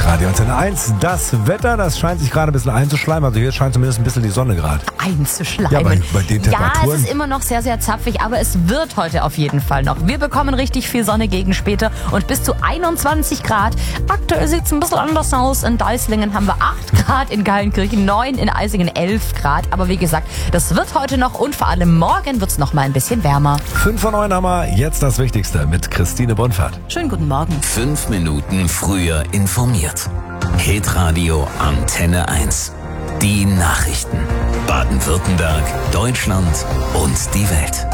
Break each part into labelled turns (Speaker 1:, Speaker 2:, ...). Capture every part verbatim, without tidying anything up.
Speaker 1: Hitradio Antenne eins. Das Wetter, das scheint sich gerade ein bisschen einzuschleimen. Also hier scheint zumindest ein bisschen die Sonne gerade.
Speaker 2: Einzuschleimen.
Speaker 1: Ja, bei, bei den Temperaturen.
Speaker 2: Ja, es ist immer noch sehr, sehr zapfig, aber es wird heute auf jeden Fall noch. Wir bekommen richtig viel Sonne gegen später und bis zu einundzwanzig Grad. Aktuell sieht es ein bisschen anders aus. In Deislingen haben wir acht Grad, in Geilenkirchen neun, in Eisingen elf Grad. Aber wie gesagt, das wird heute noch und vor allem morgen wird es noch mal ein bisschen wärmer.
Speaker 1: fünf vor neun haben wir jetzt das Wichtigste mit Christine Bonfert.
Speaker 2: Schönen guten Morgen.
Speaker 3: Fünf Minuten früher informiert. Hitradio Antenne eins. Die Nachrichten. Baden-Württemberg, Deutschland und die Welt.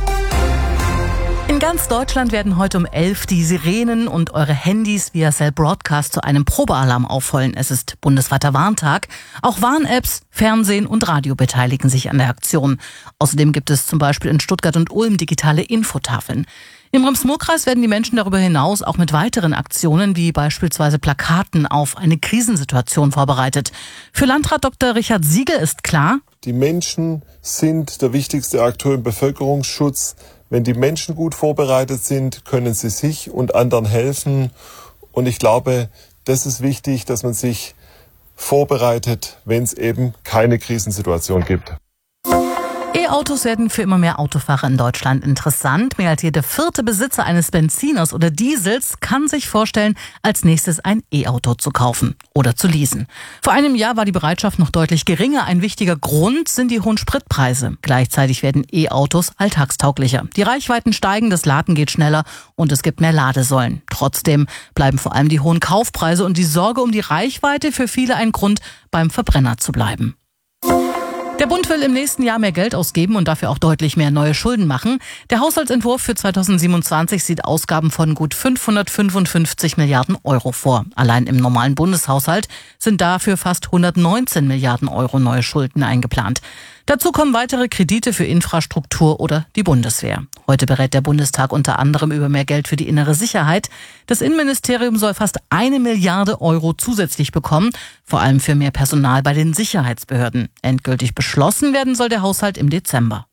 Speaker 4: In ganz Deutschland werden heute um elf die Sirenen und eure Handys via Cell Broadcast zu einem Probealarm aufheulen. Es ist bundesweiter Warntag. Auch Warn-Apps, Fernsehen und Radio beteiligen sich an der Aktion. Außerdem gibt es zum Beispiel in Stuttgart und Ulm digitale Infotafeln. Im Rems-Murr-Kreis werden die Menschen darüber hinaus auch mit weiteren Aktionen wie beispielsweise Plakaten auf eine Krisensituation vorbereitet. Für Landrat Doktor Richard Siegel ist klar:
Speaker 5: Die Menschen sind der wichtigste Akteur im Bevölkerungsschutz. Wenn die Menschen gut vorbereitet sind, können sie sich und anderen helfen. Und ich glaube, das ist wichtig, dass man sich vorbereitet, wenn es eben keine Krisensituation gibt.
Speaker 4: E-Autos werden für immer mehr Autofahrer in Deutschland interessant. Mehr als jeder vierte Besitzer eines Benziners oder Diesels kann sich vorstellen, als nächstes ein E-Auto zu kaufen oder zu leasen. Vor einem Jahr war die Bereitschaft noch deutlich geringer. Ein wichtiger Grund sind die hohen Spritpreise. Gleichzeitig werden E-Autos alltagstauglicher. Die Reichweiten steigen, das Laden geht schneller und es gibt mehr Ladesäulen. Trotzdem bleiben vor allem die hohen Kaufpreise und die Sorge um die Reichweite für viele ein Grund, beim Verbrenner zu bleiben. Der Bund will im nächsten Jahr mehr Geld ausgeben und dafür auch deutlich mehr neue Schulden machen. Der Haushaltsentwurf für zweitausendsiebenundzwanzig sieht Ausgaben von gut fünfhundertfünfundfünfzig Milliarden Euro vor. Allein im normalen Bundeshaushalt sind dafür fast hundertneunzehn Milliarden Euro neue Schulden eingeplant. Dazu kommen weitere Kredite für Infrastruktur oder die Bundeswehr. Heute berät der Bundestag unter anderem über mehr Geld für die innere Sicherheit. Das Innenministerium soll fast eine Milliarde Euro zusätzlich bekommen, vor allem für mehr Personal bei den Sicherheitsbehörden. Endgültig beschlossen werden soll der Haushalt im Dezember.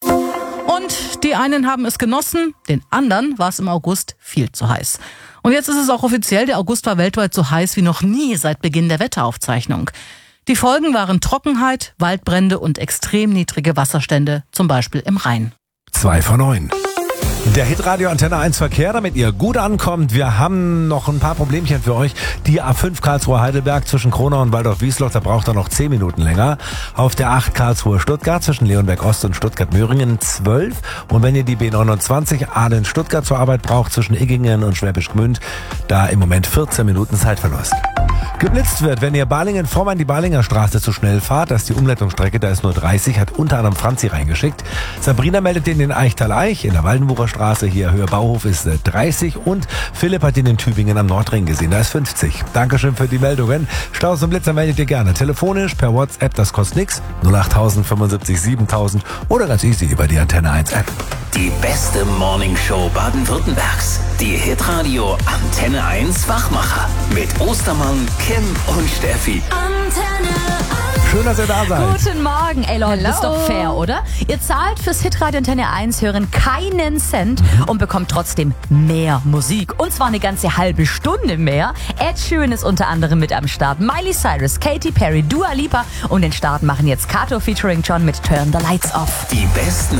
Speaker 4: Und die einen haben es genossen, den anderen war es im August viel zu heiß. Und jetzt ist es auch offiziell, der August war weltweit so heiß wie noch nie seit Beginn der Wetteraufzeichnung. Die Folgen waren Trockenheit, Waldbrände und extrem niedrige Wasserstände, zum Beispiel im Rhein.
Speaker 1: zwei vor neun. Der Hitradio Antenne eins Verkehr, damit ihr gut ankommt. Wir haben noch ein paar Problemchen für euch. Die A fünf Karlsruhe-Heidelberg zwischen Kronau und Waldorf-Wiesloch, da braucht er noch zehn Minuten länger. Auf der acht Karlsruhe-Stuttgart zwischen Leonberg-Ost und Stuttgart-Möhringen zwölf. Und wenn ihr die B neunundzwanzig Aalen-Stuttgart zur Arbeit braucht zwischen Iggingen und Schwäbisch Gmünd, da im Moment vierzehn Minuten Zeitverlust. Geblitzt wird, wenn ihr Balingen-Vormann die Balinger Straße zu schnell fahrt, das ist die Umleitungsstrecke, da ist nur dreißig, hat unter anderem Franzi reingeschickt. Sabrina meldet den in Eichtal-Eich, in der Waldenbucher Straße, hier Höher Bauhof ist dreißig und Philipp hat ihn in Tübingen am Nordring gesehen, da ist fünfzig. Dankeschön für die Meldungen. Staus und Blitzer meldet ihr gerne telefonisch, per WhatsApp, das kostet nichts, null acht null null fünfundsiebzig siebentausend oder ganz easy über die Antenne eins App.
Speaker 3: Die beste Morningshow Baden-Württembergs. Die Hitradio Antenne eins Wachmacher. Mit Ostermann, Kim und Steffi.
Speaker 2: Antenne eins.
Speaker 1: Schön, dass ihr da seid.
Speaker 2: Guten Morgen. Ey Leute,
Speaker 4: Hello.
Speaker 2: das ist doch fair, oder? Ihr zahlt fürs Hitradio Antenne eins hören keinen Cent und bekommt trotzdem mehr Musik. Und zwar eine ganze halbe Stunde mehr. Ed Sheeran ist unter anderem mit am Start. Miley Cyrus, Katy Perry, Dua Lipa und den Start machen jetzt Kato featuring John mit Turn the Lights Off.
Speaker 3: Die besten